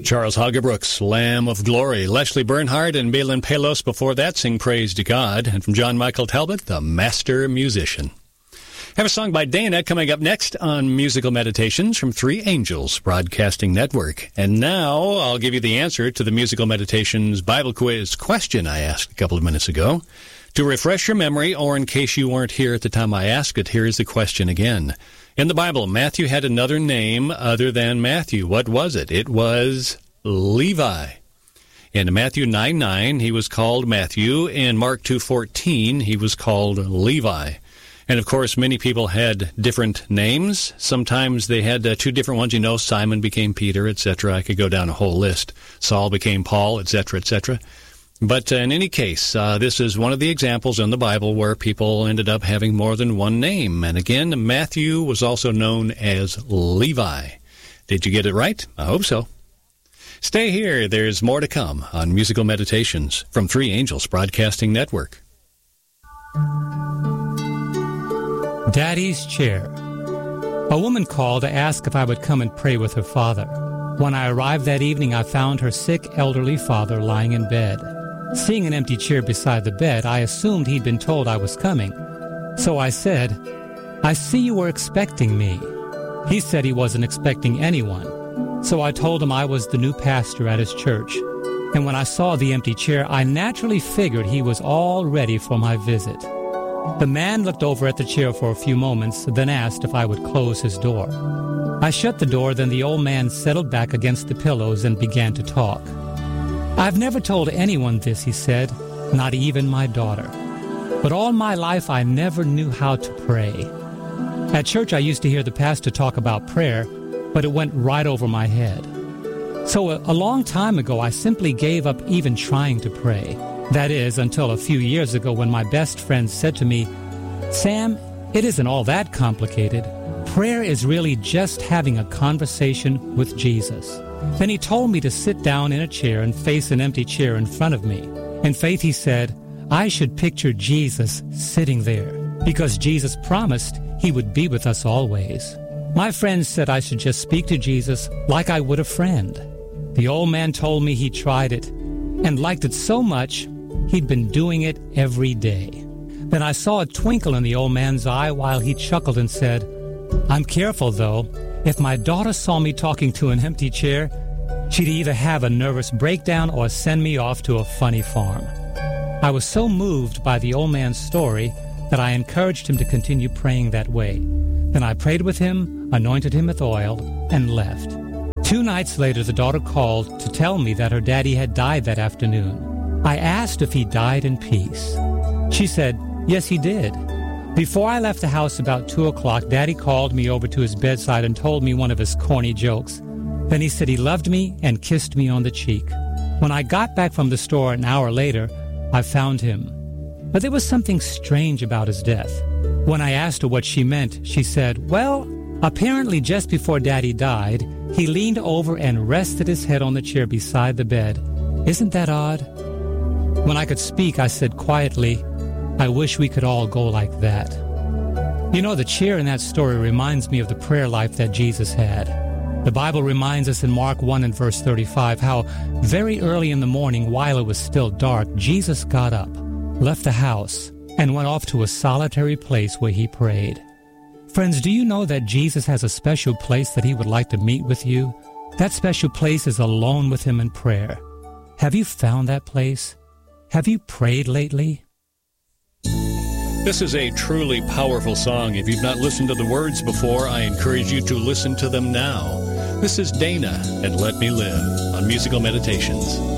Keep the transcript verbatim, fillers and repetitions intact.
Charles Hagebrooks, Lamb of Glory. Leslie Bernhardt and Balin Palos before that sing Praise to God. And from John Michael Talbot, The Master Musician. Have a song by Dana coming up next on Musical Meditations from Three Angels Broadcasting Network. And now I'll give you the answer to the Musical Meditations Bible quiz question I asked a couple of minutes ago. To refresh your memory, or in case you weren't here at the time I asked it, here's the question again. In the Bible, Matthew had another name other than Matthew. What was it? It was Levi. In Matthew nine nine, he was called Matthew. In Mark two fourteen, he was called Levi. And, of course, many people had different names. Sometimes they had uh, two different ones. You know, Simon became Peter, et cetera. I could go down a whole list. Saul became Paul, et cetera, et cetera. But uh, in any case, uh, this is one of the examples in the Bible where people ended up having more than one name. And again, Matthew was also known as Levi. Did you get it right? I hope so. Stay here. There's more to come on Musical Meditations from Three Angels Broadcasting Network. Daddy's Chair. A woman called to ask if I would come and pray with her father. When I arrived that evening, I found her sick, elderly father lying in bed. Seeing an empty chair beside the bed, I assumed he'd been told I was coming. So I said, "I see you were expecting me." He said he wasn't expecting anyone. So I told him I was the new pastor at his church. And when I saw the empty chair, I naturally figured he was all ready for my visit. The man looked over at the chair for a few moments, then asked if I would close his door. I shut the door, then the old man settled back against the pillows and began to talk. "I've never told anyone this," he said, "not even my daughter. But all my life I never knew how to pray. At church I used to hear the pastor talk about prayer, but it went right over my head. So a, a long time ago I simply gave up even trying to pray. That is, until a few years ago when my best friend said to me, 'Sam, it isn't all that complicated. Prayer is really just having a conversation with Jesus.' Then he told me to sit down in a chair and face an empty chair in front of me. In faith, he said, I should picture Jesus sitting there, because Jesus promised he would be with us always. My friend said I should just speak to Jesus like I would a friend. The old man told me he tried it and liked it so much he'd been doing it every day. Then I saw a twinkle in the old man's eye while he chuckled and said, I'm careful, though. If my daughter saw me talking to an empty chair, she'd either have a nervous breakdown or send me off to a funny farm. I was so moved by the old man's story that I encouraged him to continue praying that way. Then I prayed with him, anointed him with oil, and left. Two nights later, the daughter called to tell me that her daddy had died that afternoon. I asked if he died in peace. She said, yes, he did. Before I left the house about two o'clock, Daddy called me over to his bedside and told me one of his corny jokes. Then he said he loved me and kissed me on the cheek. When I got back from the store an hour later, I found him. But there was something strange about his death. When I asked her what she meant, she said, well, apparently just before Daddy died, he leaned over and rested his head on the chair beside the bed. Isn't that odd? When I could speak, I said quietly, I wish we could all go like that. You know, the chair in that story reminds me of the prayer life that Jesus had. The Bible reminds us in Mark one and verse thirty-five how very early in the morning, while it was still dark, Jesus got up, left the house, and went off to a solitary place where he prayed. Friends, do you know that Jesus has a special place that he would like to meet with you? That special place is alone with him in prayer. Have you found that place? Have you prayed lately? This is a truly powerful song. If you've not listened to the words before, I encourage you to listen to them now. This is Dana and Let Me Live on Musical Meditations.